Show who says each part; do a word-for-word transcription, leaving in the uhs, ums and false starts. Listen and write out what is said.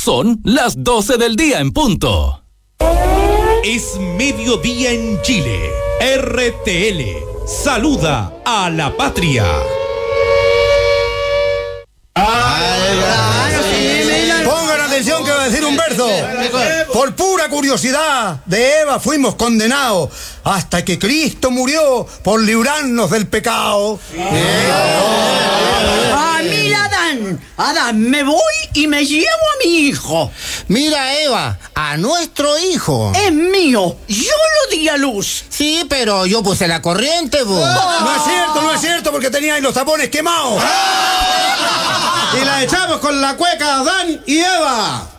Speaker 1: Son las doce del día en punto.
Speaker 2: Es mediodía en Chile. R T L saluda a la patria.
Speaker 3: Pongan atención que va a decir un verso. Por pura curiosidad de Eva fuimos condenados hasta que Cristo murió por librarnos del pecado.
Speaker 4: Ah, mira, Adán, Adán, me voy y me llevo a mi hijo.
Speaker 5: Mira, Eva, a nuestro hijo.
Speaker 4: Es mío, yo lo di a luz.
Speaker 5: Sí, pero yo puse la corriente, vos.
Speaker 3: No es cierto, no es cierto, porque teníais los tapones quemados.
Speaker 6: Y la echamos con la cueca Adán y Eva.